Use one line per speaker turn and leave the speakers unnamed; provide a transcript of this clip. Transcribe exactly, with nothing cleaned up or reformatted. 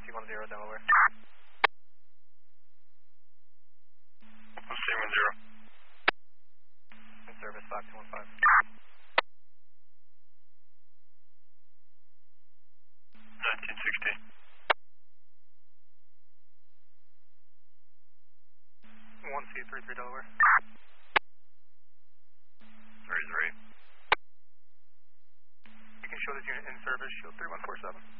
C one zero, Delaware.
C one zero.
In service, five two one five.
nineteen sixty.
one C three three, Delaware.
three three.
You can show this unit in service, shield three one four seven.